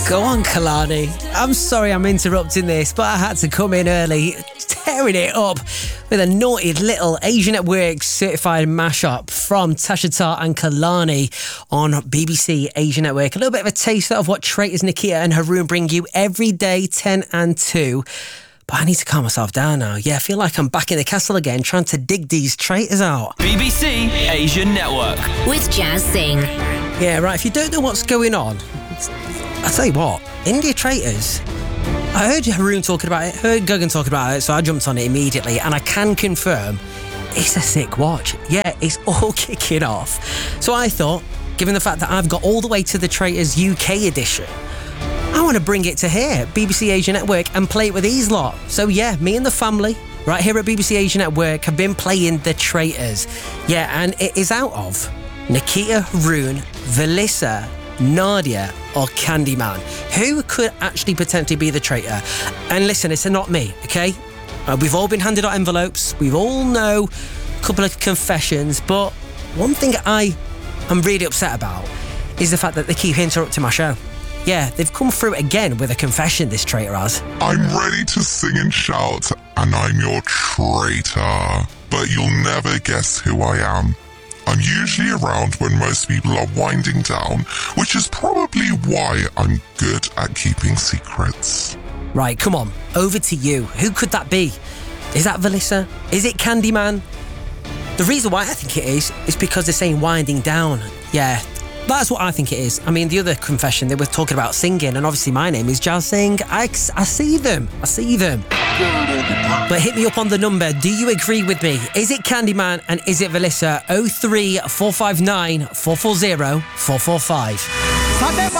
Go on, Kalani. I'm sorry I'm interrupting this, but I had to come in early, tearing it up with a naughty little Asian at Work certified mashup from Tasha Tar and Kalani on BBC Asian at Work. A little bit of a taster of what Traitors Nikita and Haroon bring you every day, 10 and 2. But I need to calm myself down now. Yeah, I feel like I'm back in the castle again, trying to dig these traitors out. BBC Asian Network. With Jazz Singh. Yeah, right, if you don't know what's going on, I'll tell you what, India Traitors. I heard Haroon talking about it, heard Guggen talking about it, so I jumped on it immediately, and I can confirm it's a sick watch. Yeah, it's all kicking off. So I thought, given the fact that I've got all the way to the Traitors UK edition, I want to bring it to here, BBC Asian Network, and play it with these lot. So yeah, me and the family, right here at BBC Asian Network, have been playing the Traitors. Yeah, and it is out of Nikita, Haroon, Velissa, Nadia or Candyman. Who could actually potentially be the traitor? And listen, it's not me, okay? We've all been handed our envelopes. We all know a couple of confessions. But one thing I am really upset about is the fact that they keep interrupting my show. Yeah, they've come through again with a confession, this traitor has. I'm ready to sing and shout, and I'm your traitor. But you'll never guess who I am. I'm usually around when most people are winding down, which is probably why I'm good at keeping secrets. Right, come on, over to you. Who could that be? Is that Velissa? Is it Candyman? The reason why I think it is because they're saying winding down. Yeah, that's what I think it is. I mean, the other confession, they were talking about singing, and obviously my name is Jazz Singh. I see them. But hit me up on the number. Do you agree with me? Is it Candyman and is it Velissa? 03459 440 445.